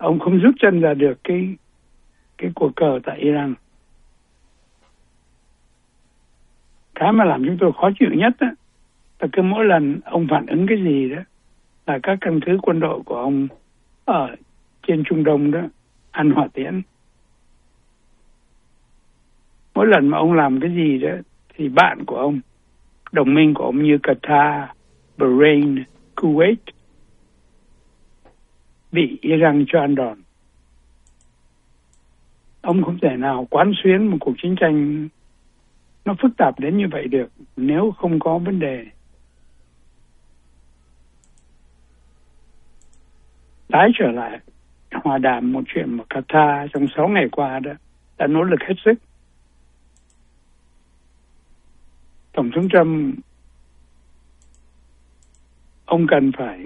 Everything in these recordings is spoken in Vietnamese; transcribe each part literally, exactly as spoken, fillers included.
ông không rút chân ra được cái cái cuộc cờ tại Iran. Cái mà làm chúng tôi khó chịu nhất đó, là cứ mỗi lần ông phản ứng cái gì đó là các căn cứ quân đội của ông ở trên Trung Đông đó ăn hỏa tiễn. Mỗi lần mà ông làm cái gì đó thì bạn của ông, đồng minh của ông như Qatar, Bahrain, Kuwait bị Iran cho ăn đòn. Ông không thể nào quán xuyến một cuộc chiến tranh nó phức tạp đến như vậy được nếu không có vấn đề. Tái trở lại hòa đàm, một chuyện mà Qatar trong sáu ngày qua đó đã nỗ lực hết sức. Tổng thống Trump, ông cần phải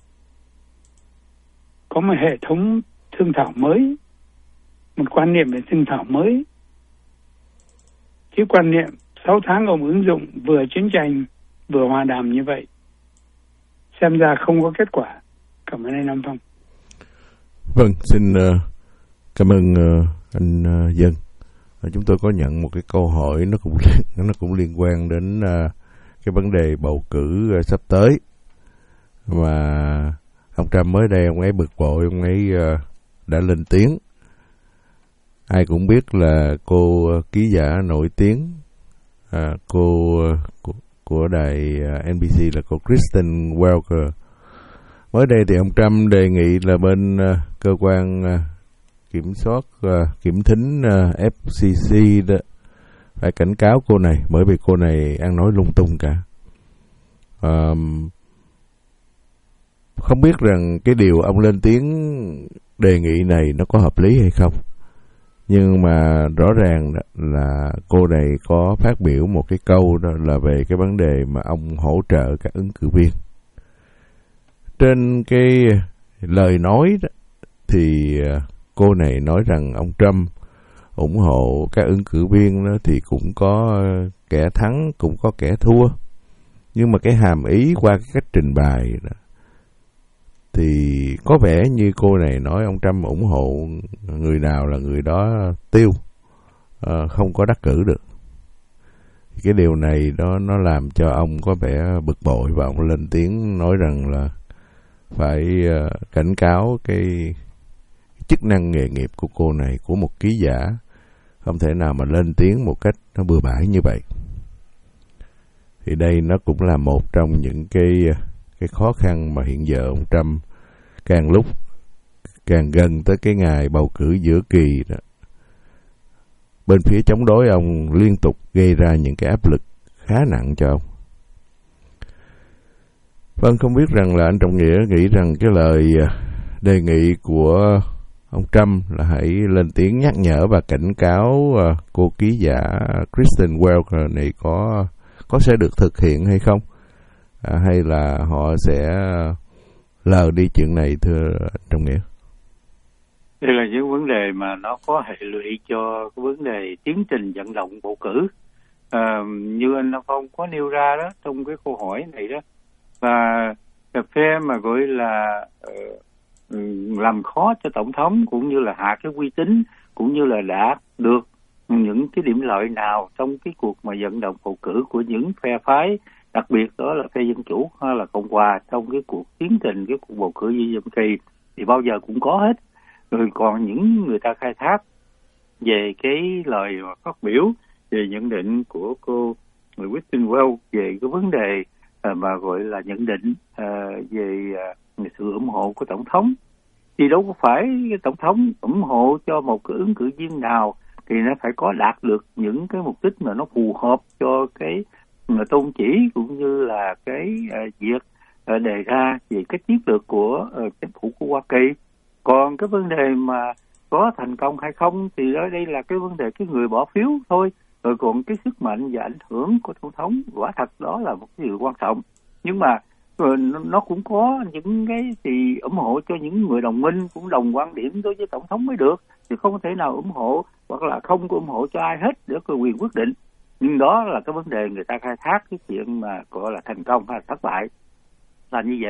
có một hệ thống thương thảo mới, một quan niệm về thương thảo mới. Chứ quan niệm sáu tháng ông ứng dụng vừa chiến tranh vừa hòa đàm như vậy, xem ra không có kết quả. Cảm ơn anh Nam Phong. Vâng, xin uh, cảm ơn uh, anh uh, Dân. Uh, chúng tôi có nhận một cái câu hỏi nó cũng nó cũng liên quan đến uh, cái vấn đề bầu cử uh, sắp tới. Và ông Trump mới đây ông ấy bực bội, ông ấy uh, đã lên tiếng. Ai cũng biết là cô uh, ký giả nổi tiếng, uh, cô uh, của, của đài uh, en bê xê là cô Kristen Welker. Mới đây thì ông Trump đề nghị là bên uh, cơ quan uh, kiểm soát, uh, kiểm thính uh, ép xê xê đó phải cảnh cáo cô này, bởi vì cô này ăn nói lung tung cả. Um, không biết rằng cái điều ông lên tiếng đề nghị này nó có hợp lý hay không. Nhưng mà rõ ràng là cô này có phát biểu một cái câu đó là về cái vấn đề mà ông hỗ trợ các ứng cử viên. Trên cái lời nói đó, thì cô này nói rằng ông Trump ủng hộ các ứng cử viên đó, thì cũng có kẻ thắng, cũng có kẻ thua. Nhưng mà cái hàm ý qua cái cách trình bày đó, thì có vẻ như cô này nói ông Trump ủng hộ người nào là người đó tiêu, à, không có đắc cử được. Cái điều này đó nó làm cho ông có vẻ bực bội và ông lên tiếng nói rằng là phải uh, cảnh cáo cái chức năng nghề nghiệp của cô này, của một ký giả, không thể nào mà lên tiếng một cách nó bừa bãi như vậy. Thì đây nó cũng là một trong những cái cái khó khăn mà hiện giờ ông Trump càng lúc càng gần tới cái ngày bầu cử giữa kỳ đó, bên phía chống đối ông liên tục gây ra những cái áp lực khá nặng cho ông. Vâng, không biết rằng là anh Trọng Nghĩa nghĩ rằng cái lời đề nghị của ông Trump là hãy lên tiếng nhắc nhở và cảnh cáo cô ký giả Kristen Welker này có có sẽ được thực hiện hay không, à, hay là họ sẽ lờ đi chuyện này, thưa anh Trọng Nghĩa? Đây là những vấn đề mà nó có hệ lụy cho cái vấn đề tiến trình vận động bầu cử, à, như anh Phong có nêu ra đó trong cái câu hỏi này đó. Và cà phê mà gọi là uh, làm khó cho tổng thống, cũng như là hạ cái uy tín, cũng như là đạt được những cái điểm lợi nào trong cái cuộc mà vận động bầu cử của những phe phái, đặc biệt đó là phe Dân Chủ hay là Cộng Hòa trong cái cuộc tiến trình cái cuộc bầu cử giữa nhiệm kỳ, thì bao giờ cũng có hết. Rồi còn những người ta khai thác về cái lời phát biểu, về nhận định của cô Kristen Welker về cái vấn đề mà gọi là nhận định uh, về uh, sự ủng hộ của tổng thống, thì đâu có phải tổng thống ủng hộ cho một cái ứng cử viên nào thì nó phải có đạt được những cái mục đích mà nó phù hợp cho cái mà tôn chỉ, cũng như là cái uh, việc uh, đề ra về cái chiến lược của uh, chính phủ của Hoa Kỳ. Còn cái vấn đề mà có thành công hay không thì ở đây là cái vấn đề cái người bỏ phiếu thôi. Rồi còn cái sức mạnh và ảnh hưởng của tổng thống, quả thật đó là một cái điều quan trọng. Nhưng mà nó cũng có những cái thì ủng hộ cho những người đồng minh cũng đồng quan điểm đối với tổng thống mới được, chứ không thể nào ủng hộ hoặc là không có ủng hộ cho ai hết để có quyền quyết định. Nhưng đó là cái vấn đề người ta khai thác cái chuyện mà gọi là thành công hay là thất bại là như vậy.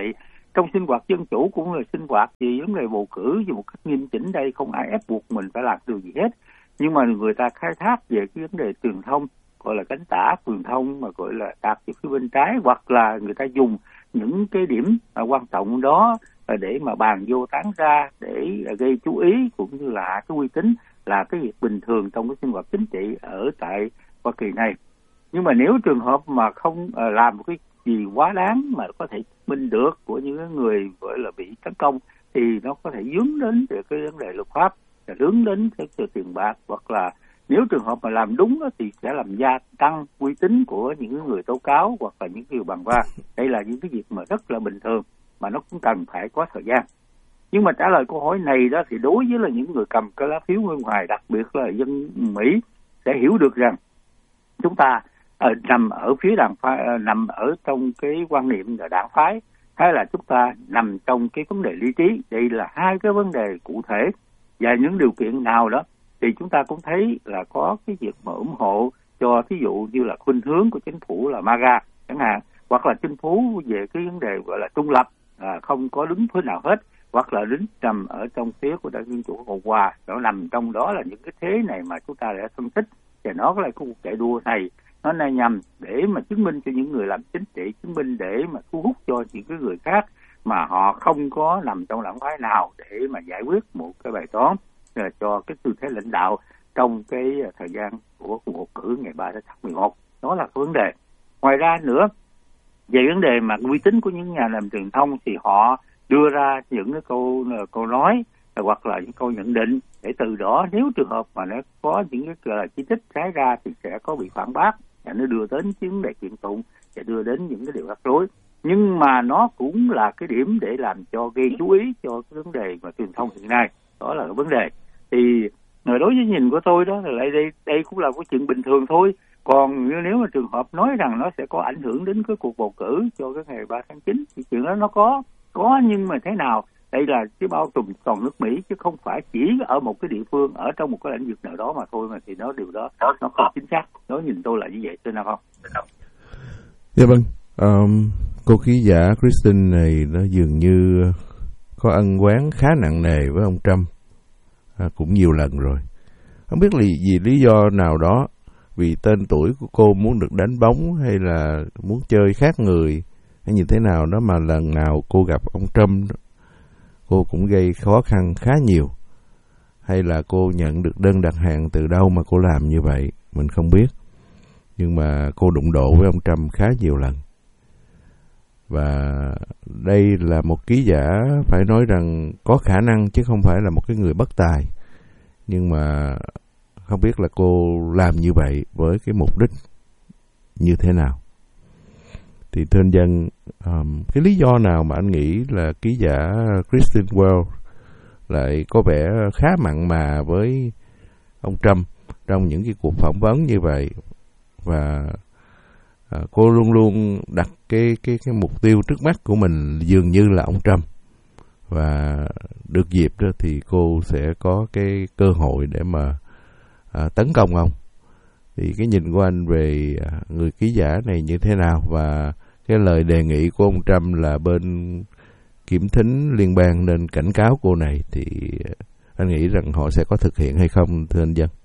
trong sinh hoạt dân chủ cũng là sinh hoạt vì vấn đề bầu cử vì một cách nghiêm chỉnh, đây không ai ép buộc mình phải làm điều gì hết. Nhưng mà người ta khai thác về cái vấn đề truyền thông, gọi là cánh tả truyền thông mà gọi là đặt về phía bên trái, hoặc là người ta dùng những cái điểm à, quan trọng đó à, để mà bàn vô tán ra, để à, gây chú ý cũng như là hạ cái uy tín, là cái việc bình thường trong cái sinh hoạt chính trị ở tại Hoa Kỳ này. Nhưng mà nếu trường hợp mà không à, làm một cái gì quá đáng mà có thể chứng minh được của những người gọi là bị tấn công, thì nó có thể dướng đến về cái vấn đề luật pháp, là dướng đến cái tiền bạc, hoặc là nếu trường hợp mà làm đúng đó, thì sẽ làm gia tăng uy tín của những người tố cáo hoặc là những người bàn qua. Đây là những cái việc mà rất là bình thường mà nó cũng cần phải có thời gian. Nhưng mà trả lời câu hỏi này đó thì đối với là những người cầm cái lá phiếu bên ngoài, đặc biệt là dân Mỹ, sẽ hiểu được rằng chúng ta ở, nằm ở phía đảng phái, nằm ở trong cái quan niệm là đảng phái, hay là chúng ta nằm trong cái vấn đề lý trí. Đây là hai cái vấn đề cụ thể, và những điều kiện nào đó thì chúng ta cũng thấy là có cái việc mà ủng hộ cho ví dụ như là khuynh hướng của chính phủ là MAGA chẳng hạn, hoặc là chính phủ về cái vấn đề gọi là trung lập, à, không có đứng phía nào hết, hoặc là đứng nằm ở trong phía của Đảng Dân Chủ Cộng Hòa. Nó nằm trong đó là những cái thế này mà chúng ta đã phân tích, và nó là cái cuộc chạy đua này nó này nhằm để mà chứng minh cho những người làm chính trị, chứng minh để mà thu hút cho những cái người khác mà họ không có nằm trong đảng phái nào để mà giải quyết một cái bài toán cho cái tư thế lãnh đạo trong cái thời gian của cuộc bầu cử ngày ba tháng mười một. Đó là cái vấn đề. Ngoài ra nữa, về vấn đề mà uy tín của những nhà làm truyền thông thì họ đưa ra những cái câu câu nói hoặc là những câu nhận định, để từ đó nếu trường hợp mà nó có những cái gọi là chỉ trích trái ra thì sẽ có bị phản bác, và nó đưa đến vấn đề kiện tụng, và đưa đến những cái điều rắc rối. Nhưng mà nó cũng là cái điểm để làm cho gây chú ý cho cái vấn đề mà truyền thông hiện nay. Đó là cái vấn đề. Thì đối với nhìn của tôi đó là lại đây đây cũng là cái chuyện bình thường thôi. Còn nếu mà trường hợp nói rằng nó sẽ có ảnh hưởng đến cái cuộc bầu cử cho cái ngày ba tháng chín thì chuyện đó nó có có nhưng mà thế nào, đây là cái bao trùm toàn nước Mỹ chứ không phải chỉ ở một cái địa phương, ở trong một cái lãnh vực nào đó mà thôi, mà thì nó điều đó nó không chính xác. Đó, nhìn tôi là như vậy, tôi nào không? Dạ vâng. Um, cô ký giả Kristen này nó dường như có ân oán khá nặng nề với ông Trump à, cũng nhiều lần rồi. Không biết là vì lý do nào đó, vì tên tuổi của cô muốn được đánh bóng hay là muốn chơi khác người hay như thế nào đó, mà lần nào cô gặp ông Trump cô cũng gây khó khăn khá nhiều. Hay là cô nhận được đơn đặt hàng từ đâu mà cô làm như vậy, mình không biết. Nhưng mà cô đụng độ với ông Trump khá nhiều lần. Và đây là một ký giả phải nói rằng có khả năng chứ không phải là một cái người bất tài. Nhưng mà không biết là cô làm như vậy với cái mục đích như thế nào. Thì thưa anh Dân, um, cái lý do nào mà anh nghĩ là ký giả Kristen Wells lại có vẻ khá mặn mà với ông Trump trong những cái cuộc phỏng vấn như vậy, và à, cô luôn luôn đặt cái cái cái mục tiêu trước mắt của mình dường như là ông Trump, và được dịp đó thì cô sẽ có cái cơ hội để mà à, tấn công ông. Thì cái nhìn của anh về người ký giả này như thế nào, và cái lời đề nghị của ông Trump là bên kiểm thính liên bang nên cảnh cáo cô này, thì anh nghĩ rằng họ sẽ có thực hiện hay không, thưa anh Dân?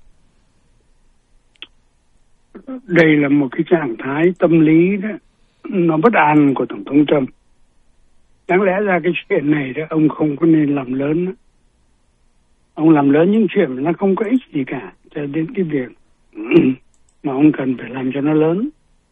Đây là một cái trạng thái tâm lý đó, nó bất an của Tổng thống Trump. Đáng lẽ ra cái chuyện này đó ông không có nên làm lớn đó. Ông làm lớn những chuyện mà nó không có ích gì cả, cho đến cái việc mà ông cần phải làm cho nó lớn.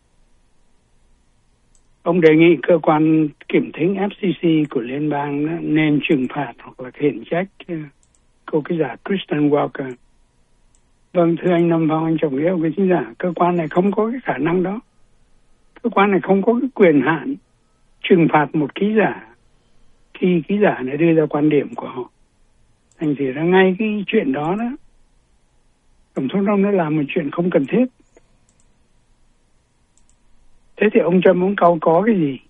Ông đề nghị cơ quan kiểm thính F C C của liên bang đó nên trừng phạt hoặc là khiển trách cô ký giả Kristen Welker. Vâng, thưa anh Nam Phong, anh Trọng Nghĩa, cái ký giả, cơ quan này không có cái khả năng đó. Cơ quan này không có cái quyền hạn trừng phạt một ký giả khi ký giả này đưa ra quan điểm của họ. Thành thử ra ngay cái chuyện đó đó, Tổng thống Trump đã làm một chuyện không cần thiết. Thế thì ông Trump muốn cau có cái gì?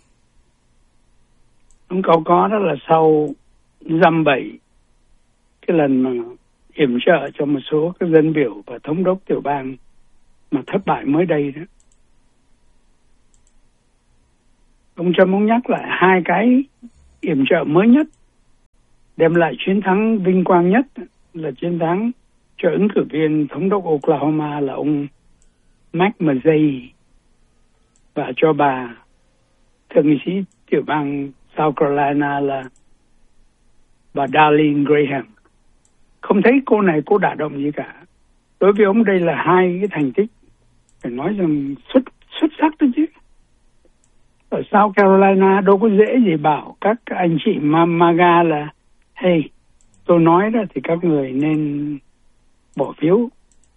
Ông cau có đó là sau dăm bảy cái lần mà yểm trợ cho một số các dân biểu và thống đốc tiểu bang mà thất bại mới đây đó. ông Trump muốn nhắc lại hai cái yểm trợ mới nhất, đem lại chiến thắng vinh quang nhất là chiến thắng cho ứng cử viên thống đốc Oklahoma là ông McMurray và cho bà thượng nghị sĩ tiểu bang South Carolina là bà Darlene Graham. Không thấy cô này cô đả động gì cả. Đối với ông đây là hai cái thành tích phải nói rằng xuất xuất sắc đó chứ. Ở South Carolina đâu có dễ gì bảo các anh chị MAGA là hey, tôi nói đó thì các người nên bỏ phiếu.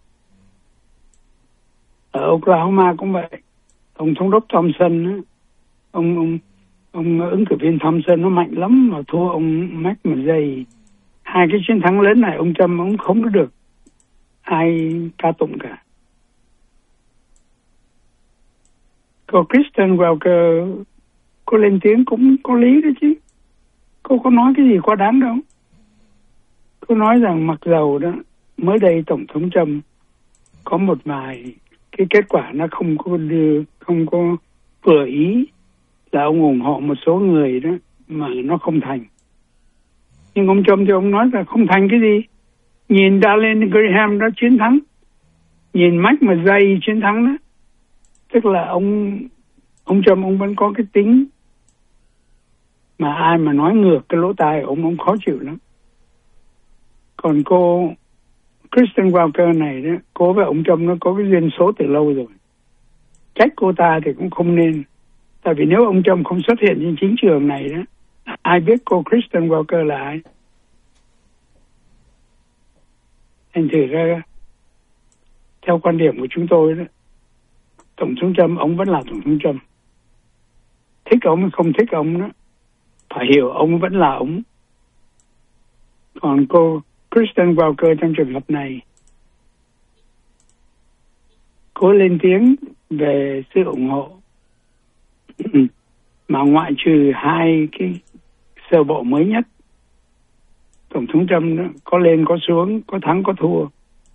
Ở Oklahoma cũng vậy. Ông thống đốc Thompson, ông ông ông ứng cử viên Thompson nó mạnh lắm mà thua ông McMurray. Hai cái chiến thắng lớn này ông Trump ông không có được ai ca tụng cả. Cô Kristen Welker cô lên tiếng cũng có lý đó chứ. Cô có nói cái gì quá đáng đâu. Cô nói rằng mặc dầu đó mới đây Tổng thống Trump có một vài cái kết quả nó không có đưa, không có vừa ý, là ông ủng hộ một số người đó mà nó không thành. Nhưng ông Trump thì ông nói là không thành cái gì. Nhìn Darlene Graham đó chiến thắng, nhìn McMurray chiến thắng đó, tức là ông ông Trump ông vẫn có cái tính mà ai mà nói ngược cái lỗ tai ông ông khó chịu lắm. Còn cô Kristen Welker này đó, cô với ông Trump nó có cái duyên số từ lâu rồi. Trách cô ta thì cũng không nên. Tại vì nếu ông Trump không xuất hiện trên chính trường này đó, ai biết cô Kristen Welker là ai? Thành thử ra, theo quan điểm của chúng tôi đó, Tổng thống Trump, ông vẫn là Tổng thống Trump. Thích ông hay không thích ông đó, phải hiểu ông vẫn là ông. Còn cô Kristen Welker trong trường hợp này, cô lên tiếng về sự ủng hộ mà ngoại trừ hai cái sơ bộ mới nhất, Tổng thống Trump đó, có lên có xuống, có thắng có thua.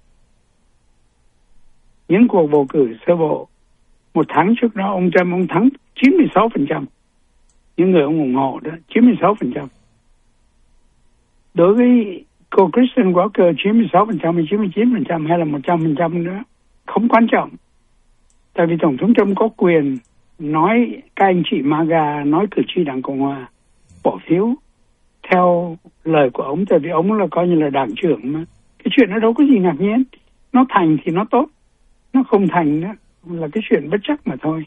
Những cuộc bầu cử sơ bộ một tháng trước đó ông Trump ông thắng chín mươi sáu phần trăm. Những người ông ủng hộ đó chín mươi sáu phần trăm. Đối với cô Kristen Welker chín mươi sáu phần trăm hay chín mươi chín phần trăm hay là một trăm phần trăm nữa không quan trọng. Tại vì Tổng thống Trump có quyền nói các anh chị MAGA, nói cử tri Đảng Cộng Hòa bỏ phiếu theo lời của ông. Tại vì ông là coi như là đảng trưởng mà. Cái chuyện nó đâu có gì ngạc nhiên. Nó thành thì nó tốt, nó không thành đó là cái chuyện bất chắc mà thôi.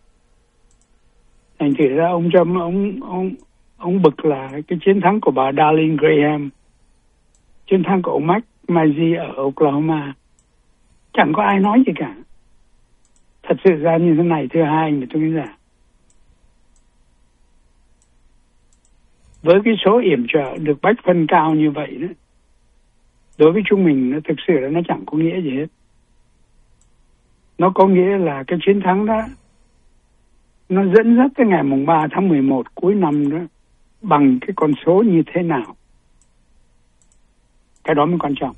Thành thử ra ông Trump ông ông ông bực là cái chiến thắng của bà Darlene Graham, chiến thắng của ông McMurray ở Oklahoma, chẳng có ai nói gì cả. Thật sự ra như thế này, thưa hai anh, tôi nghĩ rằng với cái số yểm trợ được bách phân cao như vậy đó, đối với chúng mình nó thực sự là nó chẳng có nghĩa gì hết. Nó có nghĩa là cái chiến thắng đó nó dẫn dắt tới ngày mùng ba tháng mười một cuối năm đó bằng cái con số như thế nào. Cái đó mới quan trọng.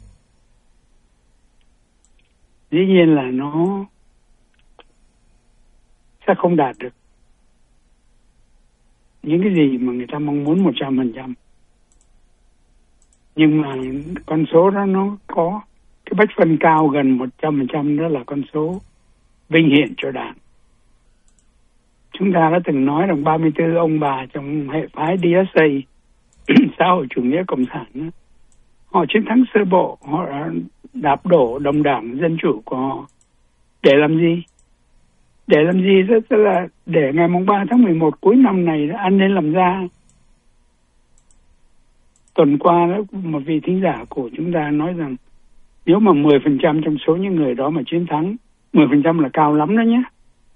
Dĩ nhiên là nó sẽ không đạt được những cái gì mà người ta mong muốn một trăm phần trăm. Nhưng mà con số đó nó có cái bách phân cao gần một trăm phần trăm, đó là con số vinh hiển cho đảng. Chúng ta đã từng nói rằng ba mươi tư ông bà trong hệ phái đê ét a, xã hội chủ nghĩa cộng sản đó, họ chiến thắng sơ bộ, họ đạp đổ đồng đảng dân chủ của họ. Để làm gì? Để làm gì? Tức là để ngày mùng ba tháng mười một cuối năm này ăn nên làm ra. Tuần qua đó, một vị thính giả của chúng ta nói rằng nếu mà mười phần trăm trong số những người đó mà chiến thắng, mười phần trăm là cao lắm đó nhé.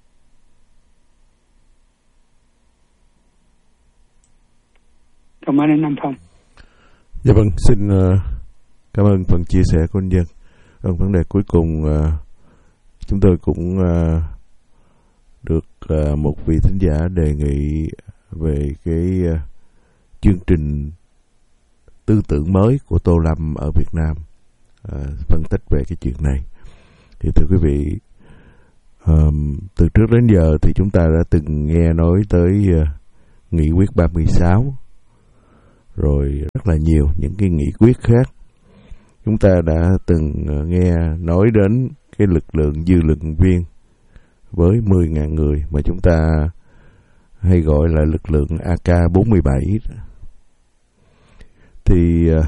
Cảm ơn anh Nam Phong. Dạ vâng, xin uh, cảm ơn phần chia sẻ của anh Dân. Ở vấn đề cuối cùng, uh, chúng tôi cũng uh, được uh, một vị thính giả đề nghị về cái uh, chương trình tư tưởng mới của Tô Lâm ở Việt Nam, uh, phân tích về cái chuyện này. Thì thưa quý vị, Um, từ trước đến giờ thì chúng ta đã từng nghe nói tới uh, nghị quyết ba mươi sáu, rồi rất là nhiều những cái nghị quyết khác. Chúng ta đã từng uh, nghe nói đến cái lực lượng dư luận viên với mười nghìn người mà chúng ta hay gọi là lực lượng A K bốn mươi bảy. Thì uh,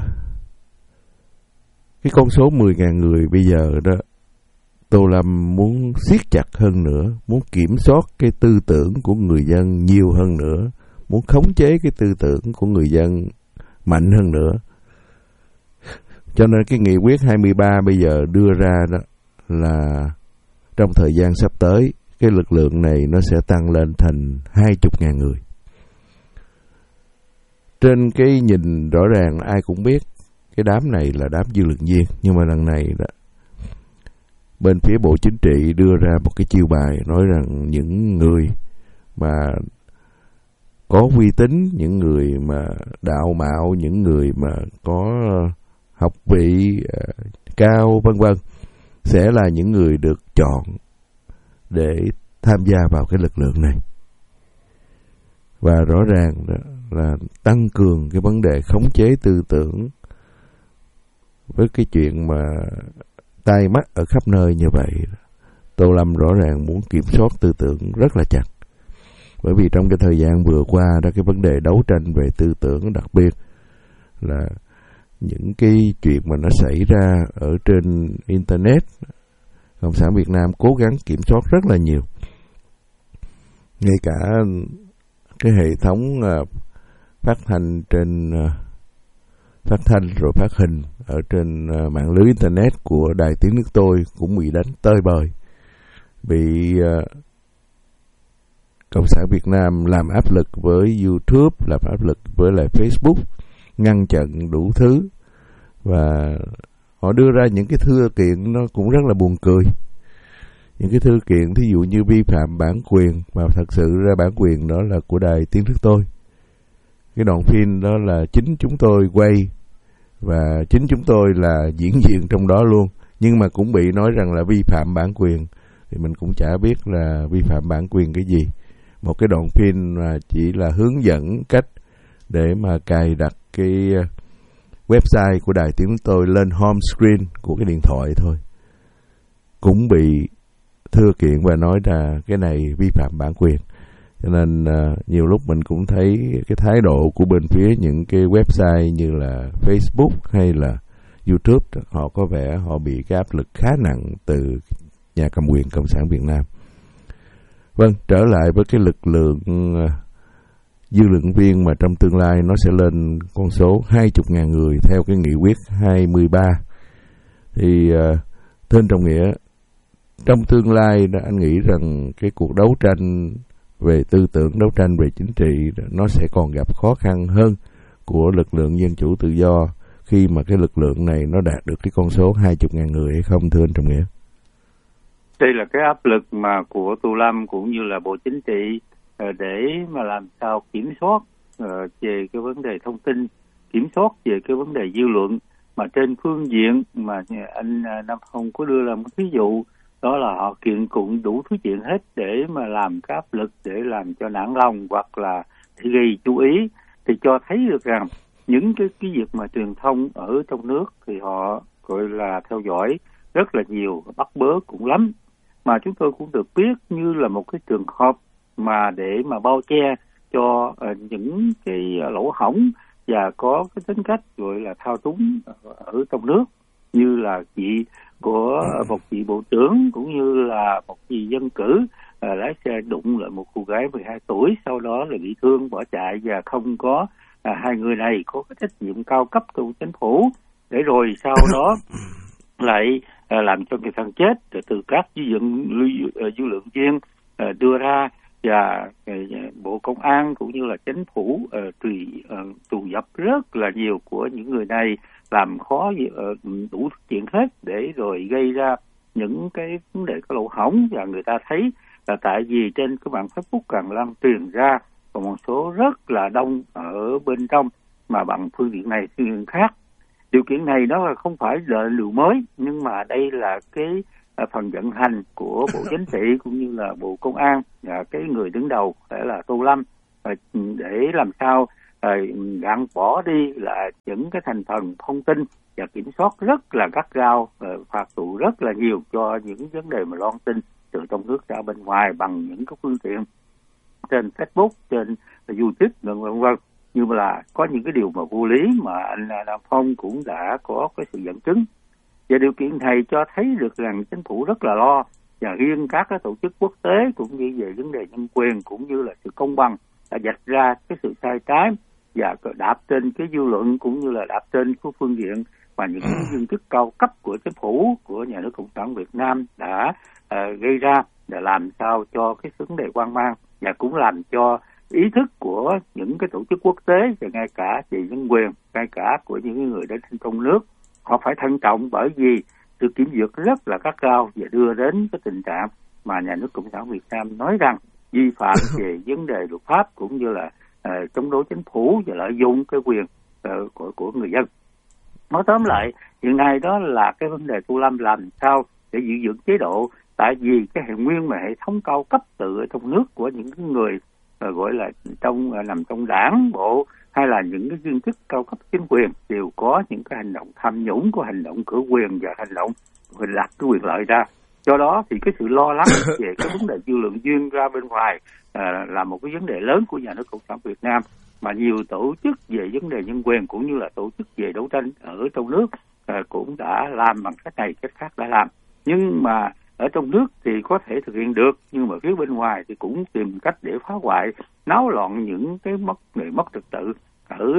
cái con số mười nghìn người bây giờ đó, Tô Lâm muốn siết chặt hơn nữa, muốn kiểm soát cái tư tưởng của người dân nhiều hơn nữa, muốn khống chế cái tư tưởng của người dân mạnh hơn nữa. Cho nên cái nghị quyết hai mươi ba bây giờ đưa ra đó là trong thời gian sắp tới, cái lực lượng này nó sẽ tăng lên thành hai mươi nghìn người. Trên cái nhìn rõ ràng ai cũng biết cái đám này là đám dư luận viên, nhưng mà lần này đó, bên phía Bộ Chính trị đưa ra một cái chiêu bài nói rằng những người mà có uy tín, những người mà đạo mạo, những người mà có học vị uh, cao vân vân sẽ là những người được chọn để tham gia vào cái lực lượng này. Và rõ ràng đó là tăng cường cái vấn đề khống chế tư tưởng với cái chuyện mà tai mắt ở khắp nơi như vậy. Tô Lâm rõ ràng muốn kiểm soát tư tưởng rất là chặt. Bởi vì trong cái thời gian vừa qua đó, cái vấn đề đấu tranh về tư tưởng, đặc biệt là những cái chuyện mà nó xảy ra ở trên Internet, Cộng sản Việt Nam cố gắng kiểm soát rất là nhiều. Ngay cả cái hệ thống uh, phát thanh trên uh, phát thanh rồi phát hình ở trên uh, mạng lưới Internet của Đài Tiếng Nước Tôi cũng bị đánh tơi bời, bị uh, Cộng sản Việt Nam làm áp lực với YouTube, làm áp lực với lại Facebook, ngăn chặn đủ thứ. Và họ đưa ra những cái thư kiện nó cũng rất là buồn cười. Những cái thư kiện thí dụ như vi phạm bản quyền, mà thật sự ra bản quyền đó là của Đài Tiếng Nước Tôi. Cái đoạn phim đó là chính chúng tôi quay và chính chúng tôi là diễn viên trong đó luôn, nhưng mà cũng bị nói rằng là vi phạm bản quyền. Thì mình cũng chả biết là vi phạm bản quyền cái gì. Một cái đoạn phim mà chỉ là hướng dẫn cách để mà cài đặt cái website của Đài Tiếng Nước Tôi lên home screen của cái điện thoại thôi, cũng bị thưa kiện và nói là cái này vi phạm bản quyền. Cho nên uh, nhiều lúc mình cũng thấy cái thái độ của bên phía những cái website như là Facebook hay là YouTube, họ có vẻ họ bị cái áp lực khá nặng từ nhà cầm quyền Cộng sản Việt Nam. Vâng, trở lại với cái lực lượng uh, dư luận viên mà trong tương lai nó sẽ lên con số hai mươi nghìn người theo cái nghị quyết hai mươi ba. Thì uh, Thên Trọng Nghĩa, trong tương lai anh nghĩ rằng cái cuộc đấu tranh về tư tưởng, đấu tranh về chính trị nó sẽ còn gặp khó khăn hơn của lực lượng dân chủ tự do khi mà cái lực lượng này nó đạt được cái con số hai mươi nghìn người hay không, thưa anh Trọng Nghĩa? Đây là cái áp lực mà của Tô Lâm cũng như là Bộ Chính trị để mà làm sao kiểm soát về cái vấn đề thông tin, kiểm soát về cái vấn đề dư luận, mà trên phương diện mà anh Nam Phong có đưa ra một ví dụ, đó là họ kiện tụng đủ thứ chuyện hết để mà làm cái áp lực, để làm cho nản lòng hoặc là gây chú ý, thì cho thấy được rằng những cái cái việc mà truyền thông ở trong nước thì họ gọi là theo dõi rất là nhiều, bắt bớ cũng lắm. Mà chúng tôi cũng được biết như là một cái trường hợp mà để mà bao che cho uh, những cái lỗ hổng và có cái tính cách gọi là thao túng ở trong nước, như là chị của một vị bộ trưởng cũng như là một vị dân cử uh, lái xe đụng lại một cô gái mười hai tuổi, sau đó là bị thương bỏ chạy, và không có uh, hai người này có cái trách nhiệm cao cấp trong chính phủ, để rồi sau đó lại uh, làm cho người thân chết, rồi từ các dư luận uh, dư luận viên uh, đưa ra, và uh, Bộ Công an cũng như là chính phủ uh, tùy uh, tù dập rất là nhiều của những người này, làm khó uh, đủ chuyện hết để rồi gây ra những cái vấn đề có lỗ hổng. Và người ta thấy là tại vì trên cái mạng Facebook càng lan truyền ra, còn một số rất là đông ở bên trong mà bằng phương tiện này phương tiện khác. Điều kiện này đó là không phải là điều mới, nhưng mà đây là cái phần vận hành của Bộ Chính trị cũng như là Bộ Công an, và cái người đứng đầu phải là Tô Lâm, để làm sao gạn bỏ đi là những cái thành phần thông tin và kiểm soát rất là gắt gao, phạt tù rất là nhiều cho những vấn đề mà loan tin từ trong nước ra bên ngoài bằng những cái phương tiện trên Facebook, trên YouTube, vân vân. Nhưng mà là có những cái điều mà vô lý mà anh Nam Phong cũng đã có cái sự dẫn chứng. Và điều kiện này cho thấy được rằng chính phủ rất là lo, và riêng các cái tổ chức quốc tế cũng như về vấn đề nhân quyền cũng như là sự công bằng đã vạch ra cái sự sai trái và đạp trên cái dư luận cũng như là đạp trên cái phương diện mà những cái viên chức cao cấp của chính phủ, của nhà nước Cộng sản Việt Nam đã uh, gây ra, để làm sao cho cái vấn đề hoang mang, và cũng làm cho ý thức của những cái tổ chức quốc tế và ngay cả về nhân quyền, ngay cả của những người đến trong nước, họ phải thận trọng, bởi vì sự kiểm duyệt rất là gắt gao và đưa đến cái tình trạng mà nhà nước Cộng sản Việt Nam nói rằng vi phạm về vấn đề luật pháp cũng như là uh, chống đối chính phủ và lợi dụng cái quyền uh, của của người dân. Nói tóm lại, hiện nay đó là cái vấn đề Tô Lâm làm sao để giữ vững chế độ, tại vì cái hệ nguyên mà hệ thống cao cấp từ ở trong nước của những cái người uh, gọi là trong uh, nằm trong đảng bộ hay là những cái viên chức cao cấp chính quyền đều có những cái hành động tham nhũng, có hành động cửa quyền và hành động đặt cái quyền lợi ra. Do đó thì cái sự lo lắng về cái vấn đề dư luận duyên ra bên ngoài à, là một cái vấn đề lớn của nhà nước Cộng sản Việt Nam, mà nhiều tổ chức về vấn đề nhân quyền cũng như là tổ chức về đấu tranh ở trong nước à, cũng đã làm bằng cách này cách khác đã làm. Nhưng mà ở trong nước thì có thể thực hiện được, nhưng mà phía bên ngoài thì cũng tìm cách để phá hoại, náo loạn những cái mất người mất trật tự ở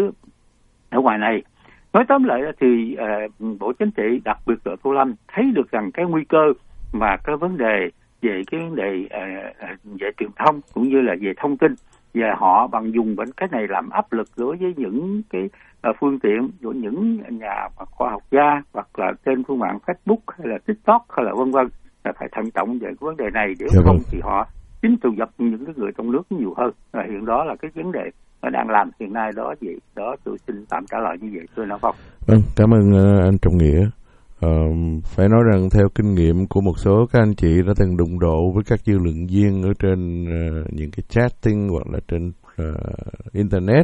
ở ngoài này. Nói tóm lại thì uh, Bộ Chính trị, đặc biệt là Tô Lâm, thấy được rằng cái nguy cơ mà cái vấn đề về cái vấn đề uh, về truyền thông cũng như là về thông tin, và họ bằng dùng bên cái này làm áp lực đối với những cái uh, phương tiện của những nhà khoa học gia hoặc là trên phương mạng Facebook hay là TikTok hay là vân vân, là phải thận trọng về cái vấn đề này, nếu không thì họ chính tụ dập những cái người trong nước nhiều hơn. Và hiện đó là cái vấn đề mà đang làm hiện nay đó. Vậy đó, tôi xin tạm trả lời như vậy thưa Nam Phong. Vâng, cảm ơn uh, anh Trọng Nghĩa. Uh, phải nói rằng theo kinh nghiệm của một số các anh chị đã từng đụng độ với các dư luận viên ở trên uh, những cái chatting hoặc là trên uh, internet,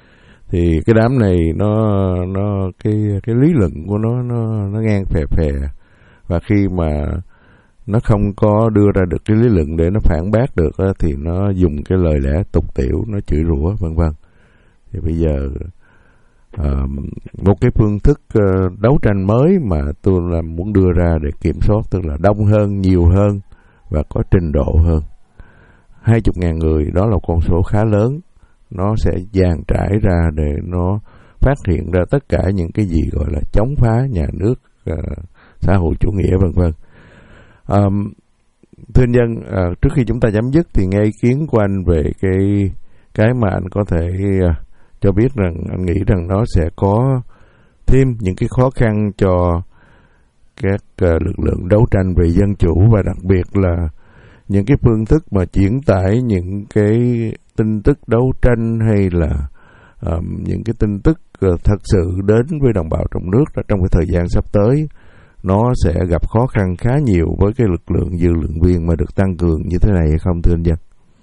thì cái đám này nó nó cái cái lý luận của nó nó nó ngang phè phè, và khi mà nó không có đưa ra được cái lý luận để nó phản bác được á, thì nó dùng cái lời lẽ tục tiểu, nó chửi rủa vân vân. Thì bây giờ uh, một cái phương thức uh, đấu tranh mới mà tôi là muốn đưa ra để kiểm soát, tức là đông hơn, nhiều hơn và có trình độ hơn. Hai chục ngàn người đó là con số khá lớn, nó sẽ dàn trải ra để nó phát hiện ra tất cả những cái gì gọi là chống phá nhà nước, uh, xã hội chủ nghĩa vân vân. Um, thưa anh Nhân, uh, trước khi chúng ta chấm dứt thì nghe ý kiến của anh về cái cái mà anh có thể uh, cho biết rằng anh nghĩ rằng nó sẽ có thêm những cái khó khăn cho các uh, lực lượng đấu tranh về dân chủ, và đặc biệt là những cái phương thức mà chuyển tải những cái tin tức đấu tranh hay là um, những cái tin tức uh, thật sự đến với đồng bào trong nước trong cái thời gian sắp tới, nó sẽ gặp khó khăn khá nhiều với cái lực lượng dư luận viên mà được tăng cường như thế này hay không thưa anh Dân?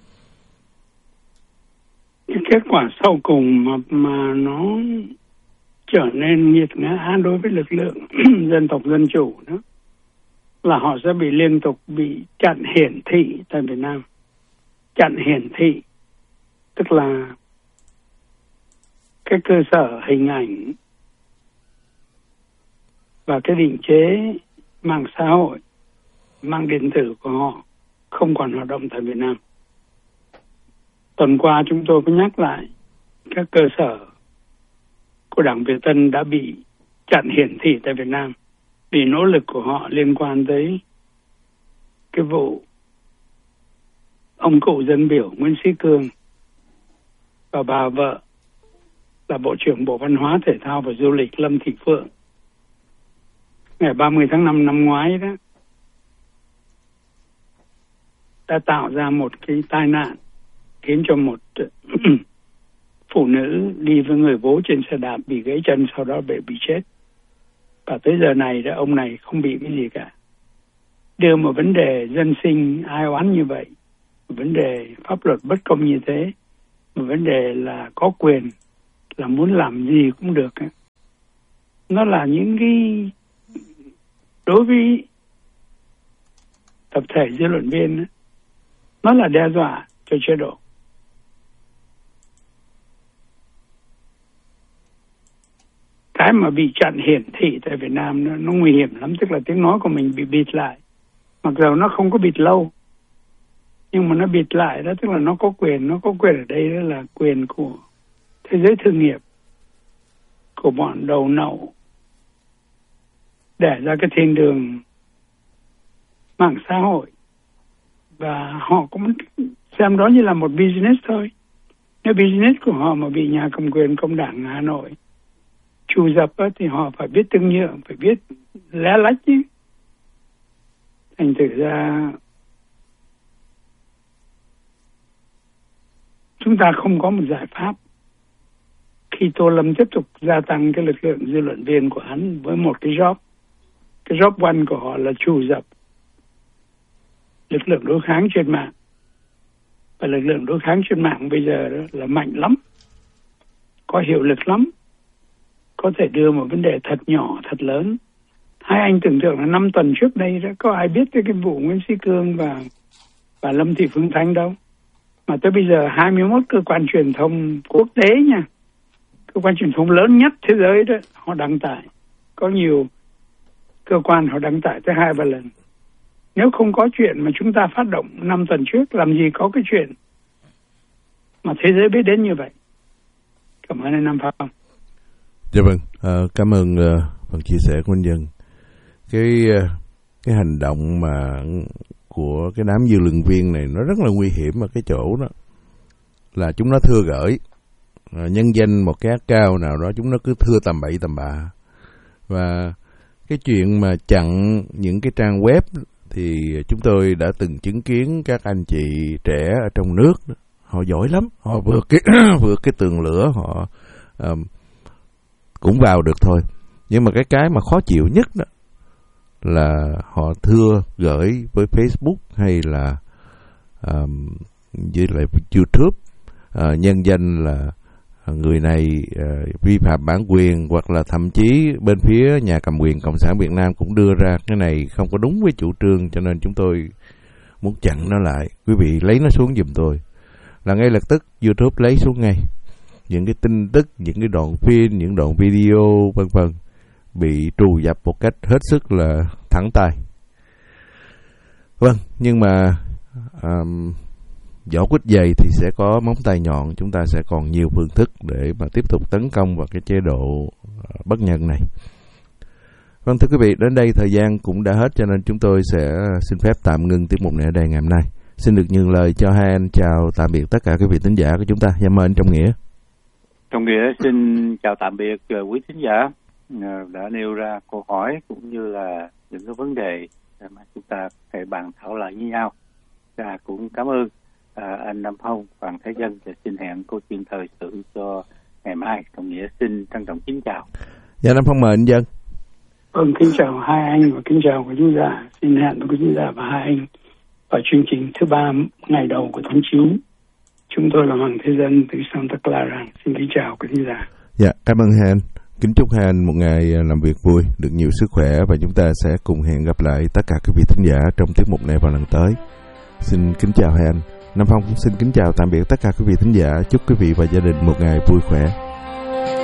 Cái kết quả sau cùng mà, mà nó trở nên nghiệt ngã đối với lực lượng dân tộc dân chủ đó là họ sẽ bị liên tục bị chặn hiển thị tại Việt Nam. Chặn hiển thị tức là cái cơ sở hình ảnh và cái định chế mạng xã hội, mạng điện tử của họ không còn hoạt động tại Việt Nam. Tuần qua chúng tôi có nhắc lại các cơ sở của Đảng Việt Tân đã bị chặn hiển thị tại Việt Nam vì nỗ lực của họ liên quan tới cái vụ ông cụ dân biểu Nguyễn Sĩ Cương và bà vợ là Bộ trưởng Bộ Văn hóa Thể thao và Du lịch Lâm Thị Phượng. Ngày ba mươi tháng năm năm ngoái đó đã tạo ra một cái tai nạn khiến cho một phụ nữ đi với người bố trên xe đạp bị gãy chân, sau đó bị bị chết. Và tới giờ này đó ông này không bị cái gì cả. đưa một vấn đề dân sinh ai oán như vậy, một vấn đề pháp luật bất công như thế, một vấn đề là có quyền, là muốn làm gì cũng được. Nó là những cái, đối với tập thể dư luận viên, nó là đe dọa cho chế độ. Cái mà bị chặn hiển thị tại Việt Nam nó, nó nguy hiểm lắm, tức là tiếng nói của mình bị bịt lại. Mặc dù nó không có bịt lâu, nhưng mà nó bịt lại đó, tức là nó có quyền, nó có quyền ở đây đó là quyền của thế giới thương nghiệp, của bọn đầu nậu, để ra cái thiên đường mạng xã hội. Và họ cũng xem đó như là một business thôi. Nếu business của họ mà bị nhà cầm quyền công đảng Hà Nội chủ dập á, thì họ phải biết tương nhượng, phải biết lé lách chứ. Thành thử ra chúng ta không có một giải pháp khi Tô Lâm tiếp tục gia tăng cái lực lượng dư luận viên của hắn với một cái job. Cái job one của họ là chủ dập lực lượng đối kháng trên mạng. Và lực lượng đối kháng trên mạng bây giờ đó là mạnh lắm, có hiệu lực lắm, có thể đưa một vấn đề thật nhỏ, thật lớn. Hai anh tưởng tượng là năm tuần trước đây đó, có ai biết tới cái vụ Nguyễn Sĩ Cương và, và Lâm Thị Phương Thanh đâu. Mà tới bây giờ hai mươi mốt cơ quan truyền thông quốc tế nha, cơ quan truyền thông lớn nhất thế giới đó, họ đăng tải. Có nhiều cơ quan họ đăng tải tới hai ba lần. Nếu không có chuyện mà chúng ta phát động năm tuần trước, làm gì có cái chuyện mà thế giới biết đến như vậy. Cảm ơn anh Nam Phong. Dạ vâng, à, cảm ơn uh, phần chia sẻ của anh Dân. Cái uh, cái hành động mà của cái đám dư luận viên này nó rất là nguy hiểm ở cái chỗ đó là chúng nó thưa gửi uh, nhân danh một cái ác cao nào đó, chúng nó cứ thưa tầm bậy tầm bạ. Và cái chuyện mà chặn những cái trang web thì chúng tôi đã từng chứng kiến các anh chị trẻ ở trong nước đó, họ giỏi lắm, họ vượt cái vượt cái tường lửa, họ um, cũng vào được thôi. Nhưng mà cái cái mà khó chịu nhất đó là họ thưa gửi với Facebook hay là um, với lại YouTube, uh, nhân danh là người này uh, vi phạm bản quyền, hoặc là thậm chí bên phía nhà cầm quyền Cộng sản Việt Nam cũng đưa ra cái này không có đúng với chủ trương, cho nên chúng tôi muốn chặn nó lại. Quý vị lấy nó xuống giùm tôi. Là ngay lập tức YouTube lấy xuống ngay những cái tin tức, những cái đoạn phim, những đoạn video vân vân bị trù dập một cách hết sức là thẳng tay. Vâng, nhưng mà um, vỏ quýt dày thì sẽ có móng tay nhọn, chúng ta sẽ còn nhiều phương thức để mà tiếp tục tấn công vào cái chế độ bất nhân này. Vâng, thưa quý vị, đến đây thời gian cũng đã hết, cho nên chúng tôi sẽ xin phép tạm ngưng tiết mục này ở đây ngày hôm nay. Xin được nhường lời cho hai anh chào tạm biệt tất cả quý vị thính giả của chúng ta. Dạ mời anh Trọng Nghĩa. Trọng Nghĩa xin chào tạm biệt quý thính giả đã nêu ra câu hỏi cũng như là những cái vấn đề mà chúng ta phải bàn thảo lại với nhau. Và cũng cảm ơn à, anh Nam Phong, Hoàng Thế Dân, và xin hẹn câu chuyện thời sự cho ngày mai. Trọng Nghĩa xin trân trọng kính chào. Dạ Nam Phong mời anh Dân. Vâng, kính chào hai anh và kính chào quý khán giả. Xin hẹn với quý khán giả và hai anh ở chương trình thứ ba ngày đầu của tháng chín. Chúng tôi là Hoàng Thế Dân từ Santa Clara. Xin kính chào quý khán giả. Dạ, cảm ơn hai anh. Kính chúc hai anh một ngày làm việc vui, được nhiều sức khỏe, và chúng ta sẽ cùng hẹn gặp lại tất cả quý vị thính giả trong tiết mục này vào lần tới. Xin kính chào hai anh. Nam Phong cũng xin kính chào tạm biệt tất cả quý vị thính giả. Chúc quý vị và gia đình một ngày vui khỏe.